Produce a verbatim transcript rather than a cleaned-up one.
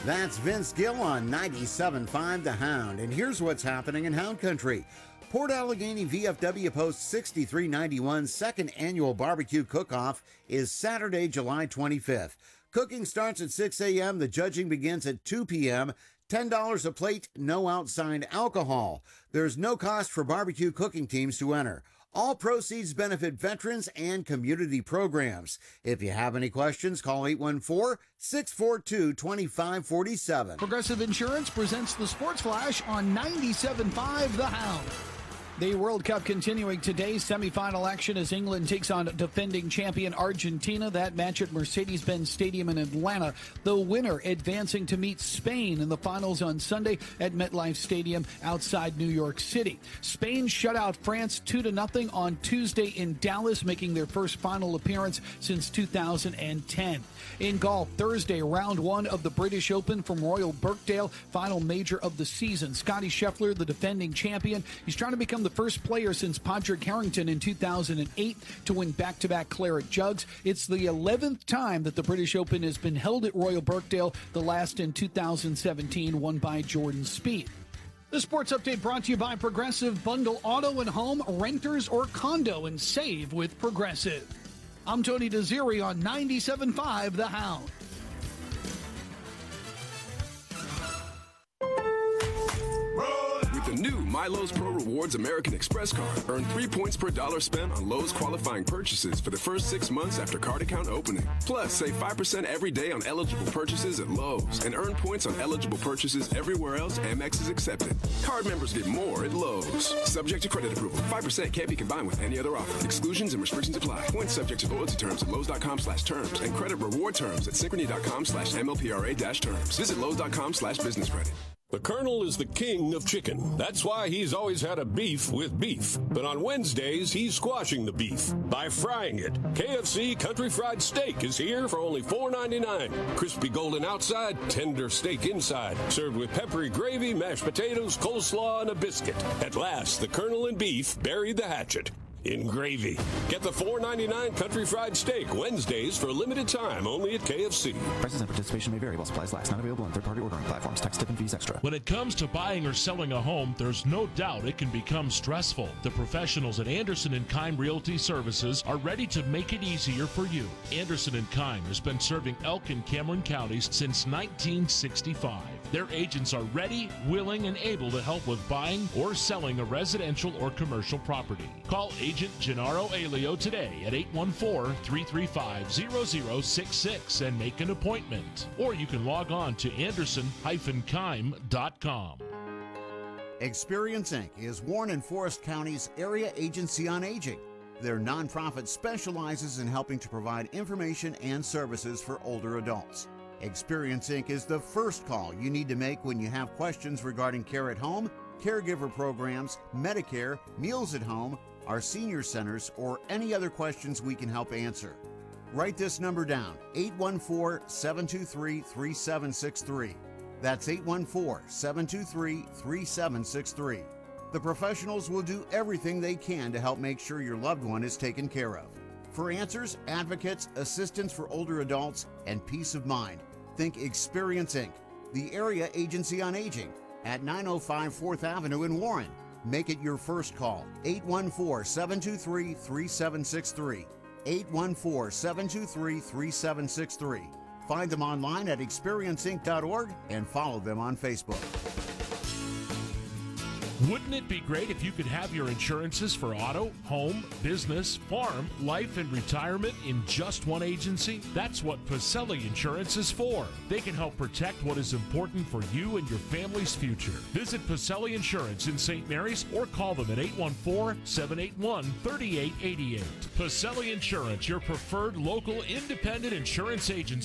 That's Vince Gill on ninety-seven point five The Hound. And here's what's happening in Hound Country. Port Allegheny V F W Post sixty-three ninety-one's second annual barbecue cook-off is Saturday, July twenty-fifth. Cooking starts at six a.m. The judging begins at two p.m. ten dollars a plate, no outside alcohol. There's no cost for barbecue cooking teams to enter. All proceeds benefit veterans and community programs. If you have any questions, call eight one four, six four two, two five four seven. Progressive Insurance presents the Sports Flash on ninety-seven point five The Hound. The World Cup continuing today. Semifinal action as England takes on defending champion Argentina. That match at Mercedes-Benz Stadium in Atlanta. The winner advancing to meet Spain in the finals on Sunday at MetLife Stadium outside New York City. Spain shut out France two to nothing on Tuesday in Dallas, making their first final appearance since two thousand ten. In golf, Thursday, round one of the British Open from Royal Birkdale, final major of the season. Scottie Scheffler, the defending champion, he's trying to become the first player since Padraig Harrington in two thousand eight to win back-to-back claret jugs. It's the eleventh time that the British Open has been held at Royal Birkdale, the last in two thousand seventeen, won by Jordan Spieth. The sports update brought to you by Progressive. Bundle auto and home, renters or condo, and save with Progressive. I'm Tony Desiri on ninety-seven point five The Hound. The new MyLowe's Pro Rewards American Express card. Earn three points per dollar spent on Lowe's qualifying purchases for the first six months after card account opening. Plus, save five percent every day on eligible purchases at Lowe's and earn points on eligible purchases everywhere else Amex is accepted. Card members get more at Lowe's. Subject to credit approval. five percent can't be combined with any other offer. Exclusions and restrictions apply. Points subject to loyalty terms at Lowe's.com slash terms and credit reward terms at Synchrony.com slash MLPRA dash terms. Visit Lowe's.com slash business credit. The Colonel is the king of chicken. That's why he's always had a beef with beef. But on Wednesdays, he's squashing the beef by frying it. K F C Country Fried Steak is here for only four ninety-nine. Crispy golden outside, tender steak inside. Served with peppery gravy, mashed potatoes, coleslaw, and a biscuit. At last, the Colonel and beef buried the hatchet in gravy. Get the four ninety-nine Country Fried Steak Wednesdays for a limited time only at K F C. Prices and participation may vary while supplies last. Not available on third-party ordering platforms. Tax, tip, and fees extra. When it comes to buying or selling a home, there's no doubt it can become stressful. The professionals at Anderson and Keim Realty Services are ready to make it easier for you. Anderson and Keim has been serving Elk and Cameron counties since nineteen sixty-five. Their agents are ready, willing, and able to help with buying or selling a residential or commercial property. Call Agent Gennaro Alio today at eight one four, three three five, zero zero six six and make an appointment. Or you can log on to anderson dash keim dot com. Experience Incorporated is Warren and Forest County's area agency on aging. Their nonprofit specializes in helping to provide information and services for older adults. Experience Incorporated is the first call you need to make when you have questions regarding care at home, caregiver programs, Medicare, meals at home, our senior centers, or any other questions we can help answer. Write this number down, eight one four, seven two three, three seven six three. That's eight one four, seven two three, three seven six three. The professionals will do everything they can to help make sure your loved one is taken care of. For answers, advocates, assistance for older adults, and peace of mind, think Experience Incorporated, the area agency on aging, at nine oh five fourth Avenue in Warren. Make it your first call, eight one four, seven two three, three seven six three, eight one four, seven two three, three seven six three. Find them online at experience inc dot org and follow them on Facebook. Wouldn't it be great if you could have your insurances for auto, home, business, farm, life, and retirement in just one agency? That's what Pacelli Insurance is for. They can help protect what is important for you and your family's future. Visit Pacelli Insurance in Saint Mary's or call them at eight one four, seven eight one, three eight eight eight. Pacelli Insurance, your preferred local independent insurance agency.